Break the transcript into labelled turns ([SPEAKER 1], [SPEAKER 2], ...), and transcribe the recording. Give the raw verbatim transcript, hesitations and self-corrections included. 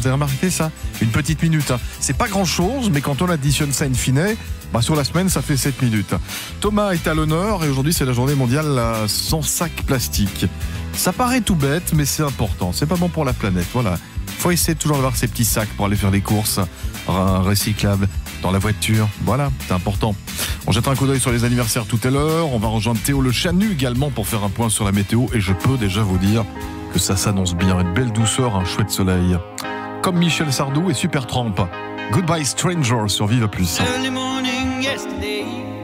[SPEAKER 1] Vous avez remarqué ça? Une petite minute. Hein. C'est pas grand-chose, mais quand on additionne ça in fine, bah sur la semaine, ça fait sept minutes. Thomas est à l'honneur et aujourd'hui, c'est la journée mondiale sans sac plastique. Ça paraît tout bête, mais c'est important. C'est pas bon pour la planète. Voilà. Faut essayer toujours d'avoir ces petits sacs pour aller faire les courses recyclables dans la voiture. Voilà, c'est important. On jette un coup d'œil sur les anniversaires tout à l'heure. On va rejoindre Théo Le Chanu également pour faire un point sur la météo. Et je peux déjà vous dire que ça s'annonce bien. Une belle douceur, un chouette soleil. Comme Michel Sardou et Supertramp. Goodbye Stranger sur Vive Plus.
[SPEAKER 2] Early morning yesterday,